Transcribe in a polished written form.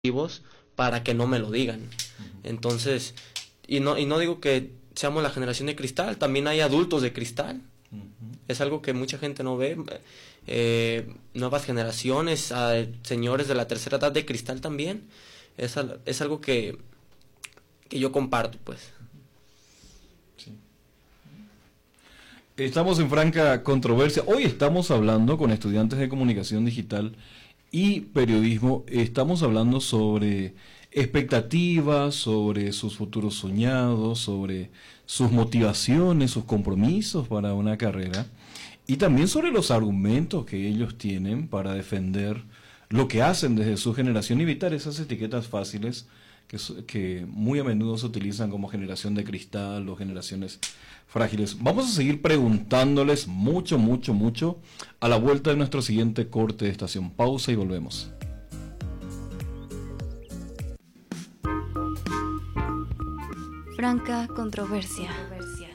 motivos para que no me lo digan. Entonces, y no digo que seamos la generación de cristal, también hay adultos de cristal. Es algo que mucha gente no ve. Nuevas generaciones, señores de la tercera edad de cristal también. Es algo que yo comparto, pues. Sí. Estamos en franca controversia. Hoy estamos hablando con estudiantes de comunicación digital y periodismo. Estamos hablando sobre expectativas, sobre sus futuros soñados, sobre sus motivaciones, sus compromisos para una carrera y también sobre los argumentos que ellos tienen para defender lo que hacen desde su generación y evitar esas etiquetas fáciles que muy a menudo se utilizan como generación de cristal o generaciones frágiles. Vamos a seguir preguntándoles mucho a la vuelta de nuestro siguiente corte de estación. Pausa y volvemos. Franca controversia.